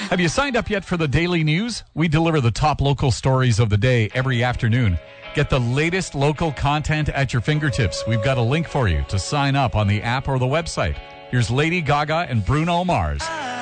Have you signed up yet for the daily news? We deliver the top local stories of the day every afternoon. Get the latest local content at your fingertips. We've got a link for you to sign up on the app or the website. Here's Lady Gaga and Bruno Mars.